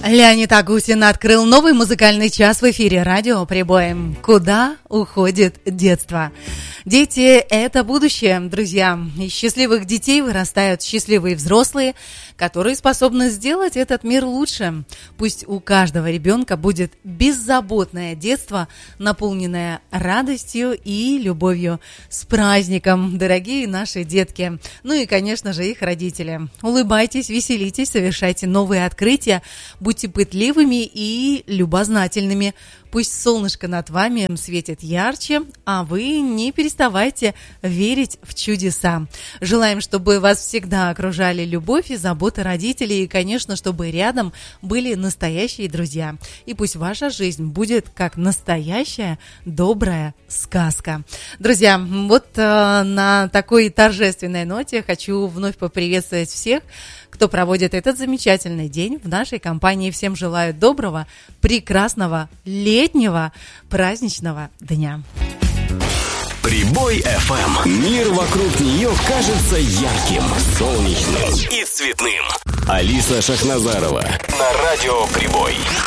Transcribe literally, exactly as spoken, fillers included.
Леонид Агутин открыл новый музыкальный час в эфире радио «Прибой». Куда уходит детство? Дети – это будущее, друзья. Из счастливых детей вырастают счастливые взрослые, которые способны сделать этот мир лучше. Пусть у каждого ребенка будет беззаботное детство, наполненное радостью и любовью. С праздником, дорогие наши детки! Ну и, конечно же, их родители. Улыбайтесь, веселитесь, совершайте новые открытия, будьте пытливыми и любознательными. Пусть солнышко над вами светит ярче, а вы не переставайте верить в чудеса. Желаем, чтобы вас всегда окружали любовь и забота родителей, и, конечно, чтобы рядом были настоящие друзья. И пусть ваша жизнь будет как настоящая добрая сказка. Друзья, вот э, на такой торжественной ноте хочу вновь поприветствовать всех, кто проводит этот замечательный день в нашей компании. Всем желаю доброго, прекрасного, летнего, праздничного дня. Прибой эф эм. Мир вокруг нее кажется ярким, солнечным и цветным. Алиса Шахназарова на радио Прибой.